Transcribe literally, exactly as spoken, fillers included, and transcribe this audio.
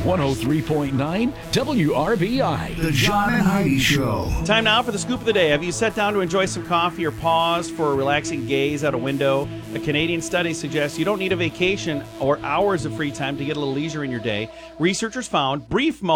one oh three point nine W R B I. The John and Heidi Show. Time now for the scoop of the day. Have you sat down to enjoy some coffee or paused for a relaxing gaze out a window? A Canadian study suggests you don't need a vacation or hours of free time to get a little leisure in your day. Researchers found brief moments